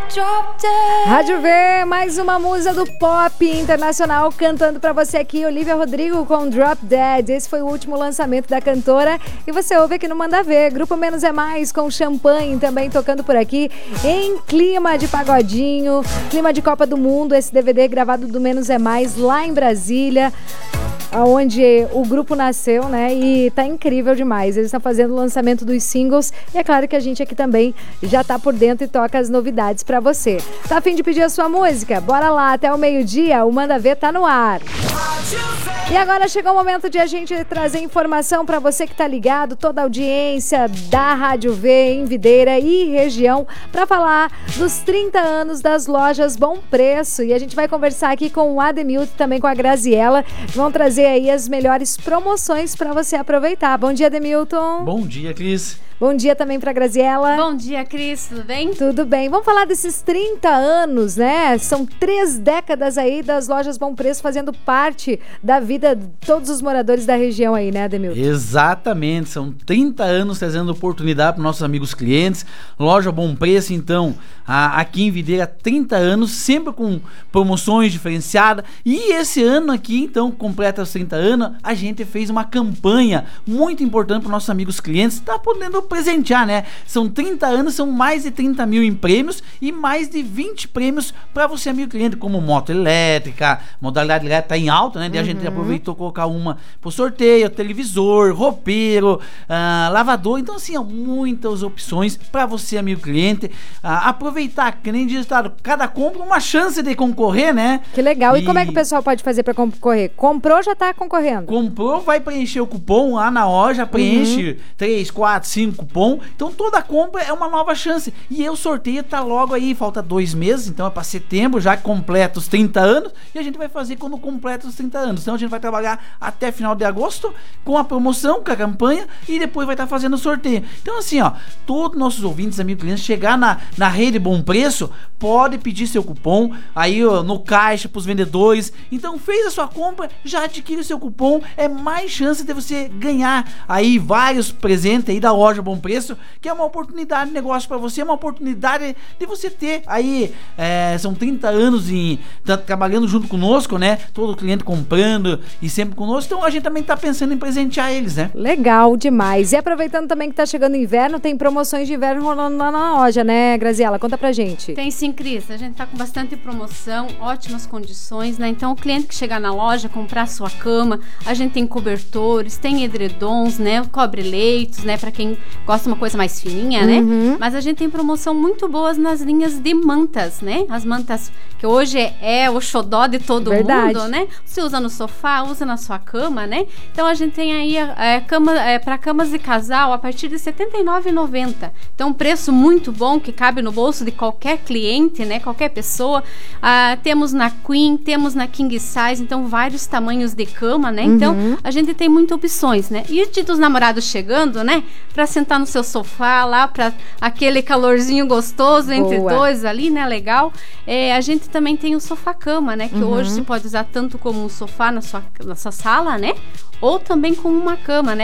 Rádio V, mais uma musa do pop internacional cantando pra você aqui, Olivia Rodrigo com Drop Dead. Esse foi o último lançamento da cantora e você ouve aqui no Manda Ver. Grupo Menos é Mais com Champanhe também tocando por aqui em clima de pagodinho, clima de Copa do Mundo. Esse DVD gravado do Menos é Mais lá em Brasília, onde o grupo nasceu, né? E tá incrível demais. Eles estão fazendo o lançamento dos singles e é claro que a gente aqui também já tá por dentro e toca as novidades pra você. Tá a fim de pedir a sua música? Bora lá, até o meio-dia, o Manda Ver tá no ar. E agora chegou o momento de a gente trazer informação pra você que tá ligado, toda a audiência da Rádio V em Videira e região, pra falar dos 30 anos das lojas Bom Preço. E a gente vai conversar aqui com o Ademilton e também com a Graziella, que vão trazer aí as melhores promoções para você aproveitar. Bom dia, Ademilton. Bom dia, Cris. Bom dia também para Graziella. Bom dia, Cris. Tudo bem? Tudo bem. Vamos falar desses 30 anos, né? São 3 décadas aí das lojas Bom Preço fazendo parte da vida de todos os moradores da região aí, né, Ademilton? Exatamente. São 30 anos trazendo oportunidade para nossos amigos clientes. Loja Bom Preço, então, aqui em Videira, 30 anos, sempre com promoções diferenciadas. E esse ano aqui, então, completa os 30 anos, a gente fez uma campanha muito importante para nossos amigos clientes. Tá podendo presentear, né? São 30 anos, são mais de 30 mil em prêmios e mais de 20 prêmios para você, amigo cliente, como moto elétrica, modalidade elétrica tá em alta, né? A gente aproveitou colocar uma pro sorteio, televisor, roupeiro, lavador. Então, assim, ó, muitas opções para você, amigo cliente, aproveitar, que nem digitado, cada compra uma chance de concorrer, né? Que legal. E como é que o pessoal pode fazer para concorrer? Comprou, já tá concorrendo? Comprou, vai preencher o cupom lá na loja, preenche 3, 4, 5 cupom, então toda compra é uma nova chance, e o sorteio tá logo aí, falta 2 meses, então é para setembro, já completa os 30 anos, e a gente vai fazer quando completa os 30 anos, então a gente vai trabalhar até final de agosto, com a promoção, com a campanha, e depois vai estar fazendo o sorteio. Então assim, ó, todos nossos ouvintes, amigos clientes, chegar na rede Bom Preço, pode pedir seu cupom, aí ó, no caixa pros vendedores, então fez a sua compra, já adquire o seu cupom, é mais chance de você ganhar aí vários presentes aí da loja Bom Preço, que é uma oportunidade de negócio para você, é uma oportunidade de você ter aí, são 30 anos trabalhando junto conosco, né? Todo cliente comprando e sempre conosco, então a gente também tá pensando em presentear eles, né? Legal demais. E aproveitando também que tá chegando o inverno, tem promoções de inverno rolando lá na loja, né, Graziella? Conta pra gente. Tem sim, Cris. A gente tá com bastante promoção, ótimas condições, né? Então o cliente que chegar na loja, comprar sua cama, a gente tem cobertores, tem edredons, né? Cobre-leitos, né? Pra quem gosta de uma coisa mais fininha, né? Mas a gente tem promoção muito boas nas linhas de mantas, né? As mantas que hoje é o xodó de todo mundo, né? Você usa no sofá, usa na sua cama, né? Então a gente tem aí para camas de casal a partir de R$ 79,90. Então um preço muito bom que cabe no bolso de qualquer cliente, né? Qualquer pessoa. Temos na Queen, temos na King Size, então vários tamanhos de cama, né? Então a gente tem muitas opções, né? E o dia dos namorados chegando, né? Para sentar no seu sofá lá, para aquele calorzinho gostoso entre dois ali, né? Legal. A gente também tem o sofá-cama, né? Que hoje você pode usar tanto como um sofá na sua sala, né? Ou também como uma cama, né?